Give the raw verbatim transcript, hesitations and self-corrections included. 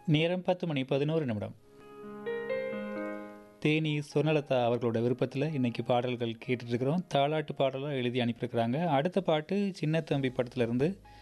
நேரம் பத்து மணி பதினோரு நிமிடம். தேனி சொர்ணலதா அவர்களோட விருப்பத்தில் இன்னைக்கு பாடல்கள் கேட்டுட்ருக்கிறோம். தாலாட்டு பாடலாக எழுதி அனுப்பியிருக்கிறாங்க. அடுத்த பாட்டு சின்ன தம்பி படத்துலேருந்து